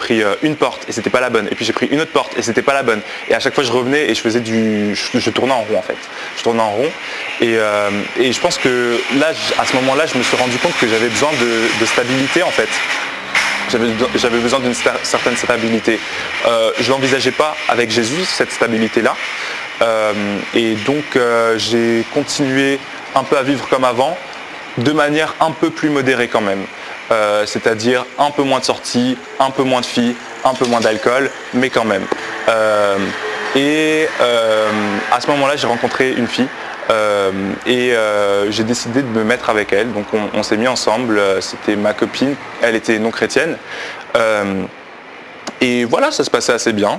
pris une porte et c'était pas la bonne. Et puis j'ai pris une autre porte et c'était pas la bonne. Et à chaque fois je revenais et je tournais en rond en fait. Je tournais en rond. Et je pense que là, à ce moment-là, je me suis rendu compte que j'avais besoin de stabilité en fait. J'avais besoin d'une certaine stabilité. Je l'envisageais pas avec Jésus, cette stabilité-là. Et donc j'ai continué un peu à vivre comme avant, de manière un peu plus modérée quand même. C'est-à-dire un peu moins de sorties, un peu moins de filles, un peu moins d'alcool, mais quand même. À ce moment-là, j'ai rencontré une fille j'ai décidé de me mettre avec elle. Donc on s'est mis ensemble, c'était ma copine, elle était non chrétienne. Et voilà, ça se passait assez bien.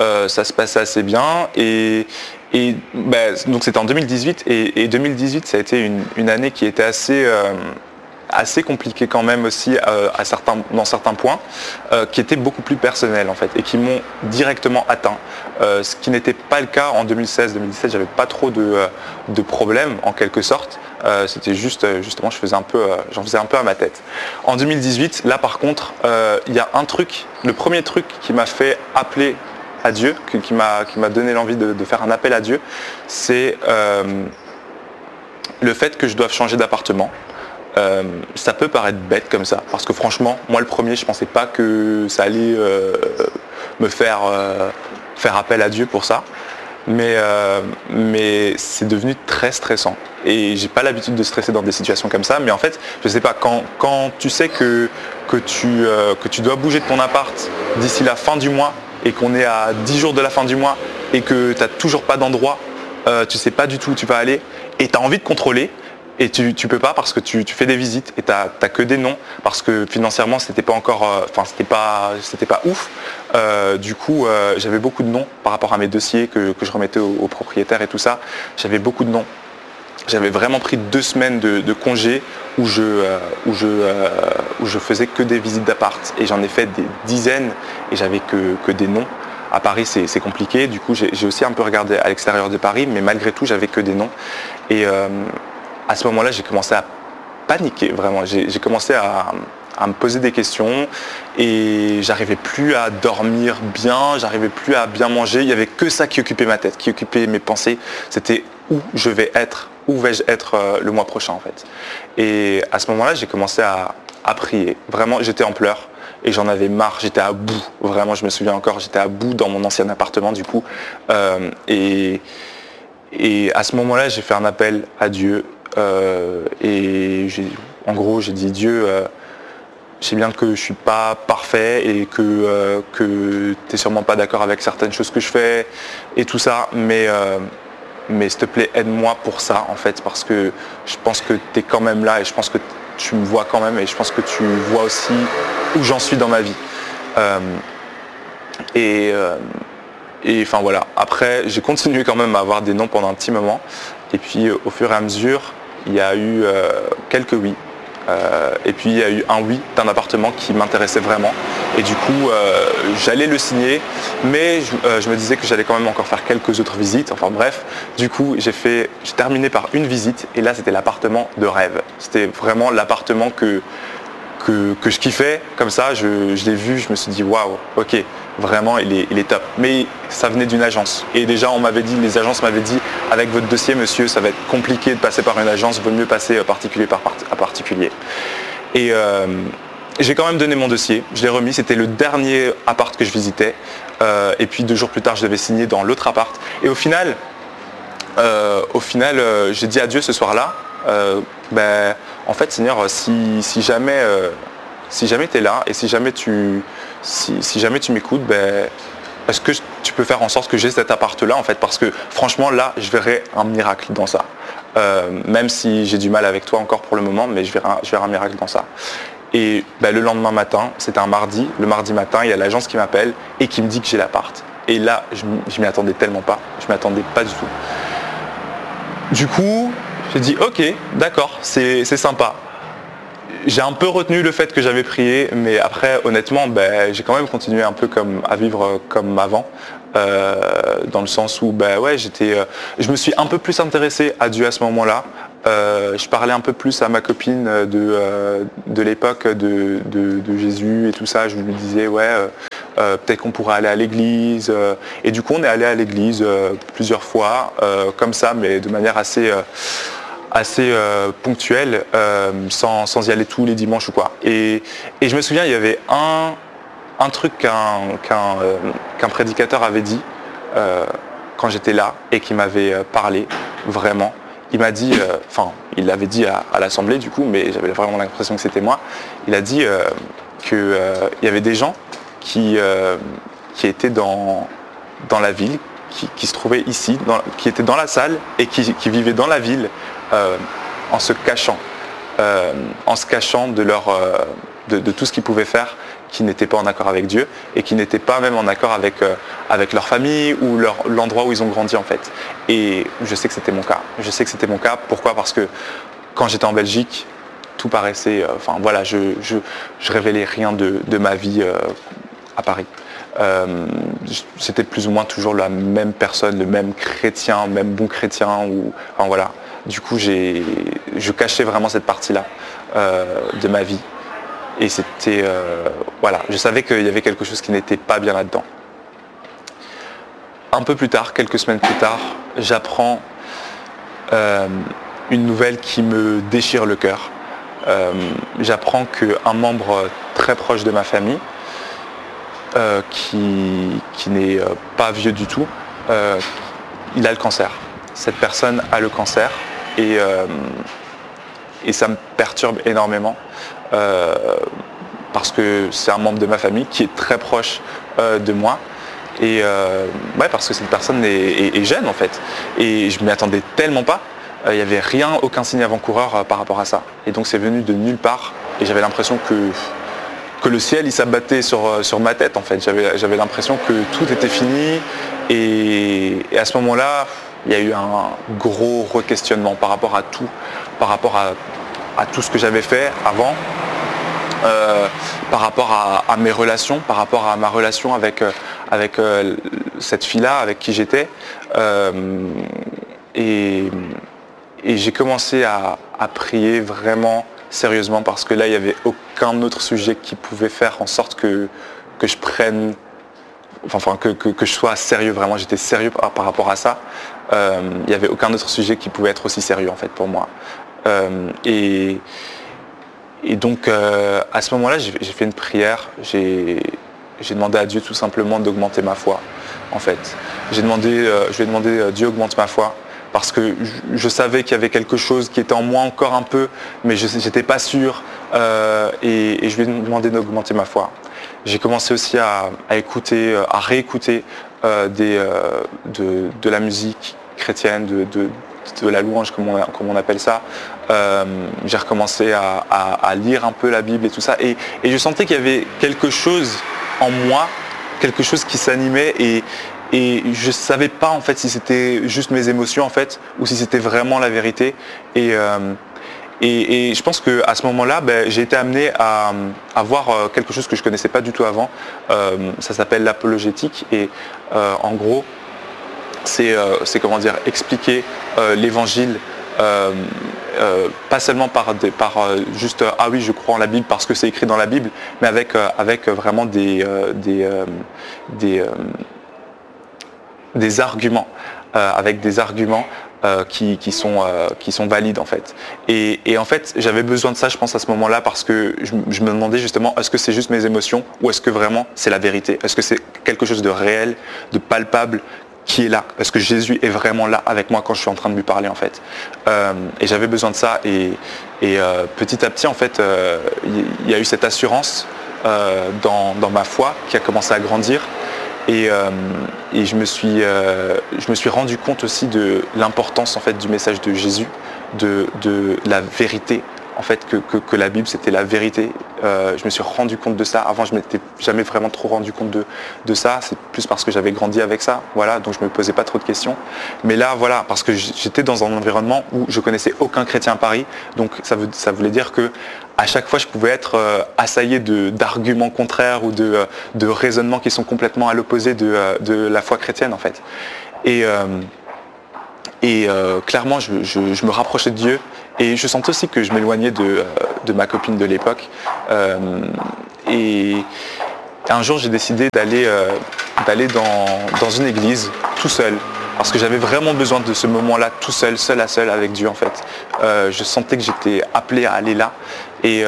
Donc c'était en 2018 et 2018 ça a été une année qui était assez compliquée quand même aussi dans certains points, qui étaient beaucoup plus personnels en fait et qui m'ont directement atteint. Ce qui n'était pas le cas en 2016-2017, j'avais pas trop de problèmes en quelque sorte. C'était justement j'en faisais un peu à ma tête. En 2018, là par contre, il y a un truc, le premier truc qui m'a fait appeler à Dieu, qui m'a donné l'envie de faire un appel à Dieu, c'est le fait que je doive changer d'appartement. Ça peut paraître bête comme ça, parce que franchement, moi le premier, je pensais pas que ça allait me faire appel à Dieu pour ça. Mais c'est devenu très stressant. Et j'ai pas l'habitude de stresser dans des situations comme ça. Mais en fait, je sais pas, quand tu sais que tu dois bouger de ton appart d'ici la fin du mois et qu'on est à 10 jours de la fin du mois et que tu n'as toujours pas d'endroit, tu sais pas du tout où tu vas aller et tu as envie de contrôler. Et tu peux pas parce que tu fais des visites et t'as que des noms parce que financièrement c'était pas encore, c'était pas ouf. Du coup j'avais beaucoup de noms par rapport à mes dossiers que je remettais aux propriétaires et tout ça. J'avais beaucoup de noms. J'avais vraiment pris 2 semaines de congé où je faisais que des visites d'appart et j'en ai fait des dizaines et j'avais que des noms. À Paris c'est compliqué. Du coup j'ai aussi un peu regardé à l'extérieur de Paris, mais malgré tout j'avais que des noms. Et à ce moment-là, j'ai commencé à paniquer, vraiment. J'ai commencé à me poser des questions et j'arrivais plus à dormir bien, j'arrivais plus à bien manger. Il n'y avait que ça qui occupait ma tête, qui occupait mes pensées. C'était où je vais être, où vais-je être le mois prochain en fait. Et à ce moment-là, j'ai commencé à prier. Vraiment, j'étais en pleurs et j'en avais marre. J'étais à bout. Vraiment, je me souviens encore, j'étais à bout dans mon ancien appartement du coup. Et à ce moment-là, j'ai fait un appel à Dieu. En gros j'ai dit Dieu, je sais bien que je suis pas parfait et que tu n'es sûrement pas d'accord avec certaines choses que je fais et tout ça, mais s'il te plaît aide-moi pour ça en fait, parce que je pense que tu es quand même là et je pense que tu me vois quand même et je pense que tu vois aussi où j'en suis dans ma vie. Et enfin voilà, après j'ai continué quand même à avoir des noms pendant un petit moment et puis au fur et à mesure il y a eu quelques oui et puis il y a eu un oui d'un appartement qui m'intéressait vraiment et du coup j'allais le signer, mais je me disais que j'allais quand même encore faire quelques autres visites, enfin bref, du coup j'ai terminé par une visite et là c'était l'appartement de rêve, c'était vraiment l'appartement que je kiffais. Comme ça je l'ai vu, je me suis dit waouh, ok, vraiment il est top, mais ça venait d'une agence et déjà les agences m'avaient dit avec votre dossier monsieur ça va être compliqué de passer par une agence, vaut mieux passer particulier à particulier. Et j'ai quand même donné mon dossier, je l'ai remis, c'était le dernier appart que je visitais et puis 2 jours plus tard je devais signer dans l'autre appart et au final j'ai dit à Dieu ce soir-là, en fait Seigneur, si jamais tu es là et si jamais tu m'écoutes, est-ce que tu peux faire en sorte que j'ai cet appart-là en fait, parce que franchement là je verrai un miracle dans ça. Même si j'ai du mal avec toi encore pour le moment, mais je verrai un miracle dans ça. Et le lendemain matin, c'était un mardi, le mardi matin, il y a l'agence qui m'appelle et qui me dit que j'ai l'appart. Et là, je m'y attendais tellement pas, je m'y attendais pas du tout. Du coup, j'ai dit ok, d'accord, c'est sympa. J'ai un peu retenu le fait que j'avais prié, mais après honnêtement j'ai quand même continué un peu à vivre comme avant, dans le sens où je me suis un peu plus intéressé à Dieu à ce moment-là. Je parlais un peu plus à ma copine de l'époque de Jésus et tout ça. Je lui disais peut-être qu'on pourrait aller à l'église. Et du coup, on est allé à l'église plusieurs fois, comme ça, mais de manière assez ponctuelle, sans y aller tous les dimanches ou quoi. Et je me souviens, il y avait un truc qu'un prédicateur avait dit quand j'étais là et qui m'avait parlé vraiment. Il m'a dit, il l'avait dit à l'assemblée du coup, mais j'avais vraiment l'impression que c'était moi. Il a dit qu'il y avait des gens qui étaient dans la ville, qui se trouvaient ici, qui étaient dans la salle et qui vivaient dans la ville en se cachant de tout ce qu'ils pouvaient faire, qui n'étaient pas en accord avec Dieu et qui n'étaient pas même en accord avec leur famille ou l'endroit où ils ont grandi en fait. Et je sais que c'était mon cas. Pourquoi ? Parce que quand j'étais en Belgique, tout paraissait... je révélais rien de ma vie à Paris. C'était plus ou moins toujours la même personne, le même chrétien, même bon chrétien. Du coup, je cachais vraiment cette partie-là de ma vie. Et c'était... je savais qu'il y avait quelque chose qui n'était pas bien là-dedans. Un peu plus tard, quelques semaines plus tard, j'apprends une nouvelle qui me déchire le cœur. J'apprends qu'un membre très proche de ma famille, qui n'est pas vieux du tout, il a le cancer. Cette personne a le cancer et ça me perturbe énormément. Parce que c'est un membre de ma famille qui est très proche de moi et parce que cette personne est jeune en fait et je m'y attendais tellement pas, il n'y avait aucun signe avant-coureur par rapport à ça et donc c'est venu de nulle part et j'avais l'impression que le ciel il s'abattait sur ma tête en fait, j'avais l'impression que tout était fini et à ce moment-là il y a eu un gros re-questionnement par rapport à tout, par rapport à tout ce que j'avais fait avant, par rapport à mes relations, par rapport à ma relation avec cette fille-là, avec qui j'étais. Et j'ai commencé à prier vraiment sérieusement parce que là, il n'y avait aucun autre sujet qui pouvait faire en sorte que je prenne, que je sois sérieux, vraiment, j'étais sérieux par rapport à ça. Il n'y avait aucun autre sujet qui pouvait être aussi sérieux en fait pour moi. Et donc à ce moment-là, j'ai fait une prière, j'ai demandé à Dieu tout simplement d'augmenter ma foi en fait. Je lui ai demandé Dieu augmente ma foi parce que je savais qu'il y avait quelque chose qui était en moi encore un peu, mais je n'étais pas sûr et je lui ai demandé d'augmenter ma foi. J'ai commencé aussi à écouter, à réécouter de la musique chrétienne, de la louange comme on appelle ça. J'ai recommencé à lire un peu la Bible et tout ça et je sentais qu'il y avait quelque chose en moi, quelque chose qui s'animait et je ne savais pas en fait si c'était juste mes émotions en fait ou si c'était vraiment la vérité et je pense qu'à ce moment-là, j'ai été amené à voir quelque chose que je ne connaissais pas du tout avant. Ça s'appelle l'apologétique et en gros, c'est expliquer l'évangile pas seulement par juste ah oui je crois en la Bible parce que c'est écrit dans la Bible, mais avec vraiment des arguments, avec des arguments qui sont valides en fait. Et en fait j'avais besoin de ça je pense à ce moment-là parce que je me demandais justement est-ce que c'est juste mes émotions ou est-ce que vraiment c'est la vérité, est-ce que c'est quelque chose de réel, de palpable qui est là, est-ce que Jésus est vraiment là avec moi quand je suis en train de lui parler en fait. Et j'avais besoin de ça et petit à petit en fait il y a eu cette assurance dans ma foi qui a commencé à grandir. Et je me suis rendu compte aussi de l'importance en fait du message de Jésus, de la vérité en fait que la Bible c'était la vérité. Je me suis rendu compte de ça. Avant je m'étais jamais vraiment trop rendu compte de ça. C'est plus parce que j'avais grandi avec ça. Voilà, donc je me posais pas trop de questions. Mais là voilà, parce que j'étais dans un environnement où je connaissais aucun chrétien à Paris. Donc ça voulait dire que à chaque fois je pouvais être assaillé d'arguments contraires ou de raisonnements qui sont complètement à l'opposé de la foi chrétienne en fait. Et clairement je me rapprochais de Dieu et je sentais aussi que je m'éloignais de ma copine de l'époque et Et un jour, j'ai décidé d'aller dans une église tout seul. Parce que j'avais vraiment besoin de ce moment-là tout seul, seul à seul avec Dieu en fait. Je sentais que j'étais appelé à aller là. Et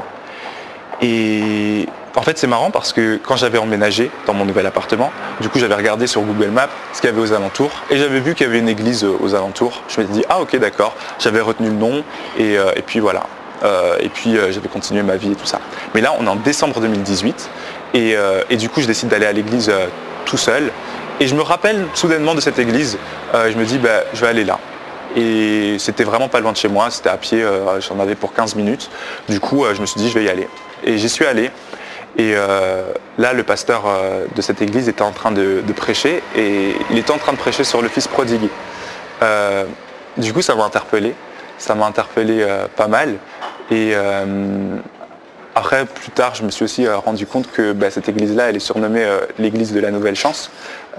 en fait c'est marrant parce que quand j'avais emménagé dans mon nouvel appartement, du coup j'avais regardé sur Google Maps ce qu'il y avait aux alentours et j'avais vu qu'il y avait une église aux alentours. Je me suis dit ah ok d'accord, j'avais retenu le nom et puis voilà. J'avais continué ma vie et tout ça. Mais là on est en décembre 2018 et du coup je décide d'aller à l'église tout seul. Et je me rappelle soudainement de cette église, je me dis je vais aller là. Et c'était vraiment pas loin de chez moi, c'était à pied, j'en avais pour 15 minutes. Du coup je me suis dit je vais y aller. Et j'y suis allé. Et là le pasteur de cette église était en train de prêcher et il était en train de prêcher sur le fils prodigue. Du coup ça m'a interpellé pas mal. Et après, plus tard, je me suis aussi rendu compte que cette église-là, elle est surnommée l'église de la Nouvelle Chance.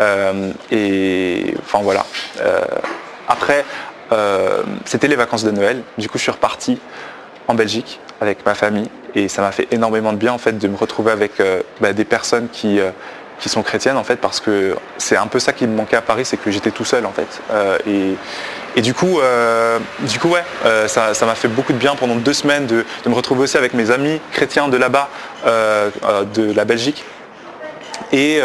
Et enfin voilà. Après, c'était les vacances de Noël. Du coup, je suis reparti en Belgique avec ma famille. Et ça m'a fait énormément de bien en fait de me retrouver avec des personnes qui sont chrétiennes en fait, parce que c'est un peu ça qui me manquait à Paris, c'est que j'étais tout seul en fait. Et du coup ouais, ça m'a fait beaucoup de bien pendant 2 semaines de me retrouver aussi avec mes amis chrétiens de là-bas, de la Belgique. Et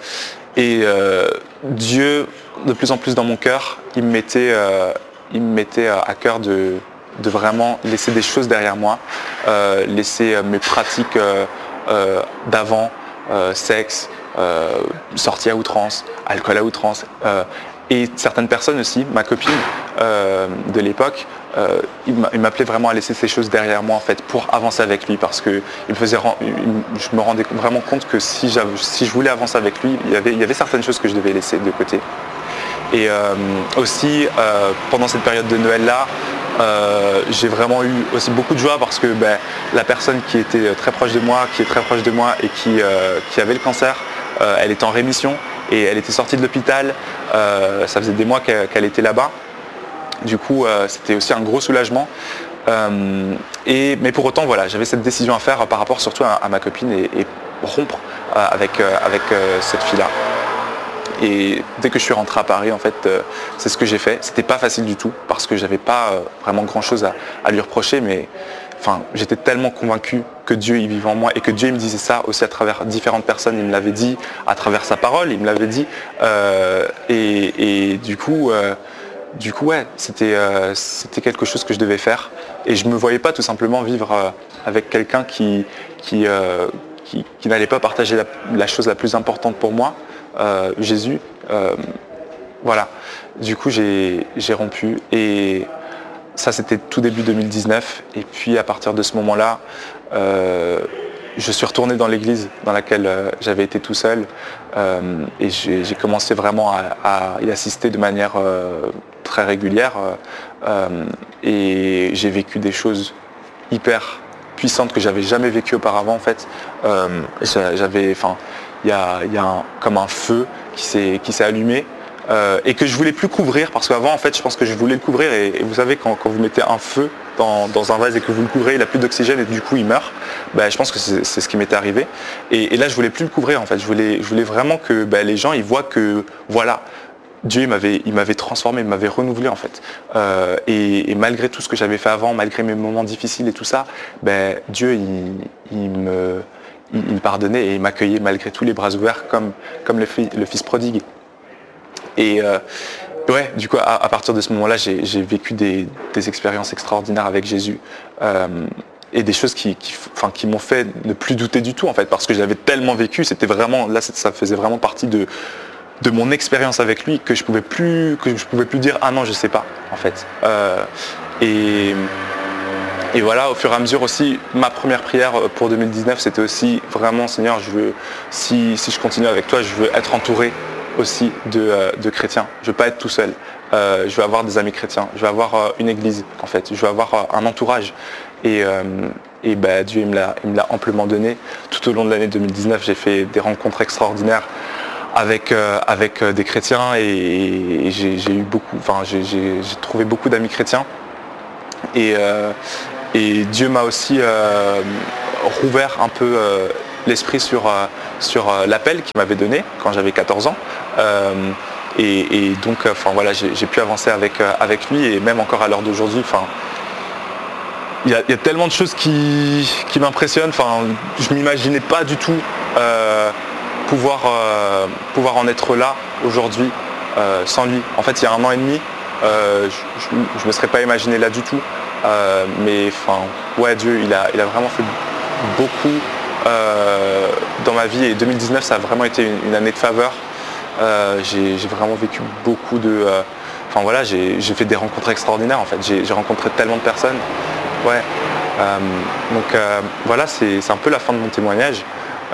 Dieu, de plus en plus dans mon cœur, il me mettait à cœur de vraiment laisser des choses derrière moi, laisser mes pratiques d'avant, sexe, sortie à outrance, alcool à outrance. Et certaines personnes aussi, ma copine de l'époque, il m'appelait vraiment à laisser ces choses derrière moi en fait pour avancer avec lui, parce que je me rendais vraiment compte que si je voulais avancer avec lui, il y avait certaines choses que je devais laisser de côté. Et aussi pendant cette période de Noël là, j'ai vraiment eu aussi beaucoup de joie parce que la personne qui était très proche de moi, qui est très proche de moi et qui avait le cancer, elle était en rémission et elle était sortie de l'hôpital. Ça faisait des mois qu'elle était là-bas. Du coup, c'était aussi un gros soulagement. Mais pour autant, voilà, j'avais cette décision à faire par rapport surtout à ma copine et rompre avec cette fille-là. Et dès que je suis rentré à Paris, en fait, c'est ce que j'ai fait. C'était pas facile du tout parce que j'avais pas vraiment grand-chose à lui reprocher, mais j'étais tellement convaincu que Dieu il vivait en moi et que Dieu il me disait ça aussi à travers différentes personnes. Il me l'avait dit à travers sa parole, il me l'avait dit. Et du coup, ouais, c'était quelque chose que je devais faire. Et je me voyais pas tout simplement vivre avec quelqu'un qui n'allait pas partager la chose la plus importante pour moi. Jésus, voilà. Du coup, j'ai rompu et ça, c'était tout début 2019. Et puis, à partir de ce moment-là, je suis retourné dans l'église dans laquelle j'avais été tout seul et j'ai commencé vraiment à y assister de manière très régulière et j'ai vécu des choses hyper puissantes que j'avais jamais vécues auparavant en fait. Il y a comme un feu qui s'est allumé et que je voulais plus couvrir parce qu'avant en fait je pense que je voulais le couvrir et vous savez quand vous mettez un feu dans un vase et que vous le couvrez, il n'a plus d'oxygène et du coup il meurt, je pense que c'est ce qui m'était arrivé et là je voulais plus le couvrir en fait, je voulais vraiment que les gens ils voient que voilà, Dieu il m'avait transformé, il m'avait renouvelé en fait et malgré tout ce que j'avais fait avant, malgré mes moments difficiles et tout ça, Dieu il me pardonnait et il m'accueillait malgré tout les bras ouverts comme le fils prodigue. Et ouais, du coup, à partir de ce moment-là, j'ai vécu des expériences extraordinaires avec Jésus et des choses qui m'ont fait ne plus douter du tout en fait, parce que j'avais tellement vécu, c'était vraiment là, ça faisait vraiment partie de mon expérience avec lui que je pouvais plus dire ah non je sais pas en fait. Et voilà, au fur et à mesure aussi, ma première prière pour 2019, c'était aussi vraiment, Seigneur, si je continue avec toi, je veux être entouré aussi de chrétiens. Je veux pas être tout seul. Je veux avoir des amis chrétiens. Je veux avoir une église, en fait. Je veux avoir un entourage. Et Dieu, il me l'a amplement donné. Tout au long de l'année 2019, j'ai fait des rencontres extraordinaires avec des chrétiens et j'ai trouvé beaucoup d'amis chrétiens. Et Dieu m'a aussi rouvert un peu l'esprit sur l'appel qu'il m'avait donné quand j'avais 14 ans. Et donc, voilà, j'ai pu avancer avec lui, et même encore à l'heure d'aujourd'hui. Il y a tellement de choses qui m'impressionnent. Je m'imaginais pas du tout pouvoir en être là aujourd'hui sans lui. En fait, il y a 1 an et demi, je ne me serais pas imaginé là du tout. Mais Dieu, il a vraiment fait beaucoup dans ma vie, et 2019, ça a vraiment été une année de faveur. J'ai vraiment vécu beaucoup de... j'ai fait des rencontres extraordinaires, en fait. J'ai rencontré tellement de personnes. Ouais. Voilà, c'est un peu la fin de mon témoignage.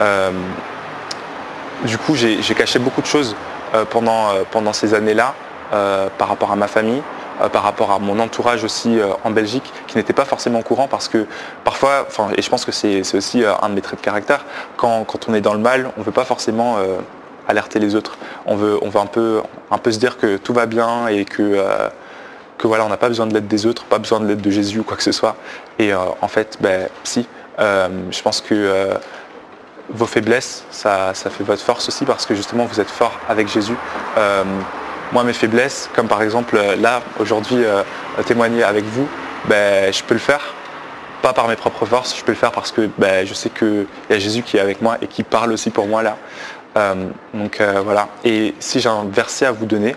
Du coup, j'ai caché beaucoup de choses pendant ces années-là, par rapport à ma famille, par rapport à mon entourage aussi en Belgique, qui n'était pas forcément au courant, parce que parfois, et je pense que c'est aussi un de mes traits de caractère, quand on est dans le mal, on ne veut pas forcément alerter les autres. On veut un peu se dire que tout va bien, et que voilà, on n'a pas besoin de l'aide des autres, pas besoin de l'aide de Jésus ou quoi que ce soit. Et en fait, si. Je pense que vos faiblesses, ça fait votre force aussi, parce que justement vous êtes fort avec Jésus. Moi, mes faiblesses, comme par exemple là, aujourd'hui, témoigner avec vous, je peux le faire, pas par mes propres forces, je peux le faire parce que je sais qu'il y a Jésus qui est avec moi et qui parle aussi pour moi là. Voilà. Et si j'ai un verset à vous donner,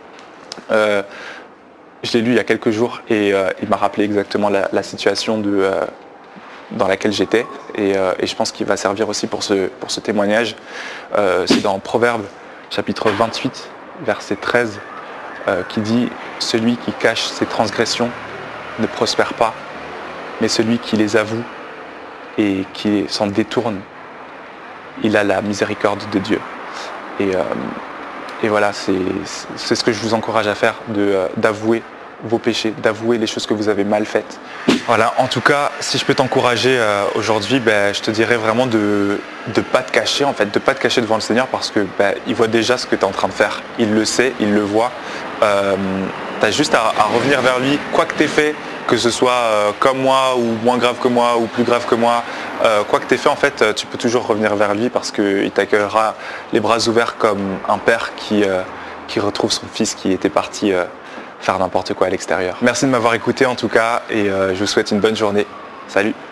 je l'ai lu il y a quelques jours, et il m'a rappelé exactement la situation dans laquelle j'étais, et je pense qu'il va servir aussi pour ce témoignage. C'est dans Proverbes chapitre 28, verset 13, qui dit « Celui qui cache ses transgressions ne prospère pas, mais celui qui les avoue et qui s'en détourne, il a la miséricorde de Dieu. » Et voilà, c'est ce que je vous encourage à faire, d'avouer vos péchés, d'avouer les choses que vous avez mal faites. Voilà, en tout cas, si je peux t'encourager aujourd'hui, je te dirais vraiment de ne pas te cacher, en fait, de ne pas te cacher devant le Seigneur, parce que il voit déjà ce que tu es en train de faire. Il le sait, il le voit. Tu as juste à revenir vers lui, quoi que tu aies fait, que ce soit comme moi, ou moins grave que moi, ou plus grave que moi, quoi que tu aies fait, en fait, tu peux toujours revenir vers lui, parce qu'il t'accueillera les bras ouverts comme un père qui retrouve son fils qui était parti faire n'importe quoi à l'extérieur. Merci de m'avoir écouté en tout cas, et je vous souhaite une bonne journée. Salut!